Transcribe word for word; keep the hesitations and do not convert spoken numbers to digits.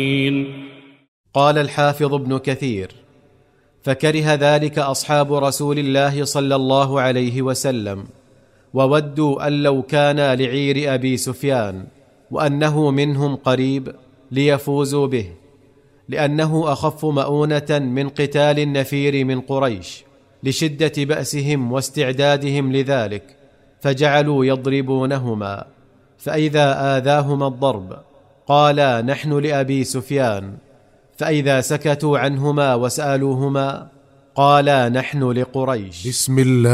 قال الحافظ ابن كثير: فكره ذلك أصحاب رسول الله صلى الله عليه وسلم، وودوا أن لو كان لعير أبي سفيان وأنه منهم قريب ليفوزوا به، لأنه أخف مؤونة من قتال النفير من قريش لشدة بأسهم واستعدادهم لذلك، فجعلوا يضربونهما، فإذا آذاهما الضرب قالا: نحن لأبي سفيان، فإذا سكتوا عنهما وسألوهما قالا: نحن لقريش. بسم الله.